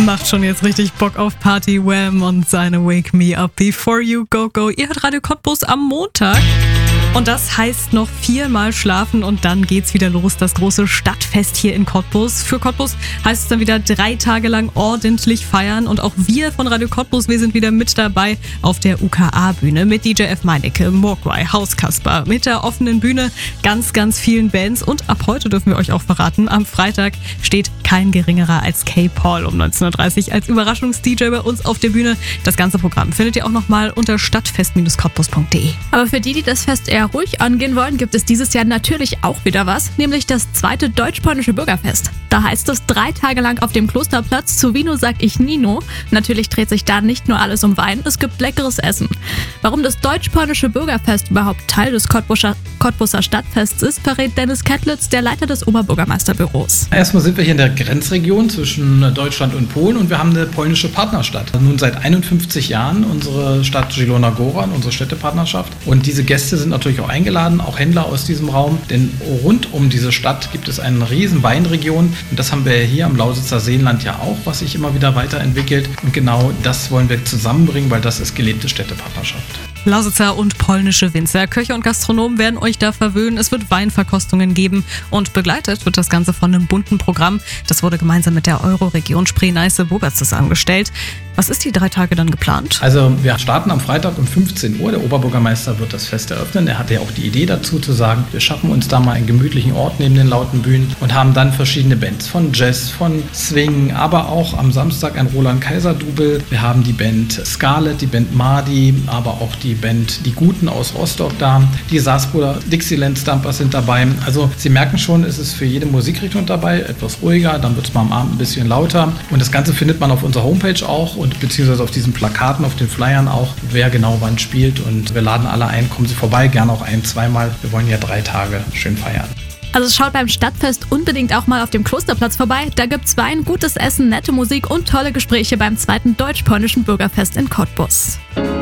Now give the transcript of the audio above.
Macht schon jetzt richtig Bock auf Party, Wham und seine Wake Me Up Before You Go Go. Ihr hört Radio Cottbus am Montag. Und das heißt noch 4-mal schlafen und dann geht's wieder los, das große Stadtfest hier in Cottbus. Für Cottbus heißt es dann wieder 3 Tage lang ordentlich feiern und auch wir von Radio Cottbus, wir sind wieder mit dabei auf der UKA-Bühne mit DJ F. Meinecke, Mogwai, Hauskasper, mit der offenen Bühne, ganz, ganz vielen Bands und ab heute dürfen wir euch auch verraten, am Freitag steht kein geringerer als K-Paul um 19.30 Uhr als Überraschungs-DJ bei uns auf der Bühne. Das ganze Programm findet ihr auch nochmal unter stadtfest-cottbus.de. Aber für die das Fest eher ruhig angehen wollen, gibt es dieses Jahr natürlich auch wieder was, nämlich das 2. Deutsch-Polnische Bürgerfest. Da heißt es 3 Tage lang auf dem Klosterplatz zu Wino sag ich Nino. Natürlich dreht sich da nicht nur alles um Wein, es gibt leckeres Essen. Warum das Deutsch-Polnische Bürgerfest überhaupt Teil des Cottbuser Stadtfests ist, verrät Dennis Kettlitz, der Leiter des Oberbürgermeisterbüros. Erstmal sind wir hier in der Grenzregion zwischen Deutschland und Polen und wir haben eine polnische Partnerstadt. Nun seit 51 Jahren unsere Stadt Zielona Góra, unsere Städtepartnerschaft. Und diese Gäste sind natürlich auch eingeladen, auch Händler aus diesem Raum, denn rund um diese Stadt gibt es eine riesen Weinregion und das haben wir hier am Lausitzer Seenland ja auch, was sich immer wieder weiterentwickelt und genau das wollen wir zusammenbringen, weil das ist gelebte Städtepartnerschaft. Lausitzer und polnische Winzer, Köche und Gastronomen werden euch da verwöhnen. Es wird Weinverkostungen geben und begleitet wird das Ganze von einem bunten Programm. Das wurde gemeinsam mit der Euroregion Spree-Neiße-Burger zusammengestellt. Was ist die 3 Tage dann geplant? Also wir starten am Freitag um 15 Uhr. Der Oberbürgermeister wird das Fest eröffnen. Er hatte ja auch die Idee dazu zu sagen, wir schaffen uns da mal einen gemütlichen Ort neben den lauten Bühnen und haben dann verschiedene Bands von Jazz, von Swing, aber auch am Samstag ein Roland-Kaiser-Double. Wir haben die Band Scarlett, die Band Mardi, aber auch die Band Die Guten aus Rostock da. Die Saasbruder Dixieland Stumpers sind dabei. Also Sie merken schon, es ist für jede Musikrichtung dabei. Etwas ruhiger, dann wird es mal am Abend ein bisschen lauter. Und das Ganze findet man auf unserer Homepage auch und beziehungsweise auf diesen Plakaten, auf den Flyern auch, wer genau wann spielt. Und wir laden alle ein, kommen Sie vorbei, gerne auch 1-, 2-mal. Wir wollen ja 3 Tage schön feiern. Also schaut beim Stadtfest unbedingt auch mal auf dem Klosterplatz vorbei. Da gibt's Wein, gutes Essen, nette Musik und tolle Gespräche beim 2. Deutsch-Polnischen Bürgerfest in Cottbus.